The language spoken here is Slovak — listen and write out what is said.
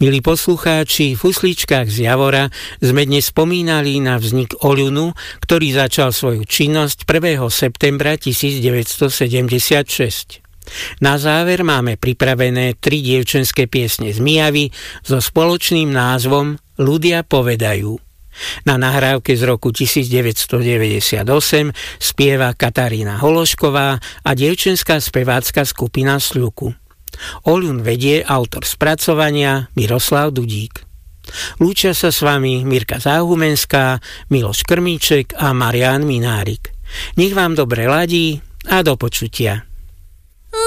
Milí poslucháči, v Fusličkách z Javora sme dnes spomínali na vznik Oľunu, ktorý začal svoju činnosť 1. septembra 1976. Na záver máme pripravené 3 dievčenské piesne z Mijavy so spoločným názvom Ľudia povedajú. Na nahrávke z roku 1998 spieva Katarína Hološková a dievčenská spevácka skupina Sľuku. Oľun vedie autor spracovania Miroslav Dudík. Lúčia sa s vami Mirka Záhumenská, Miloš Krmíček a Marián Minárik. Nech vám dobre ladí a do počutia.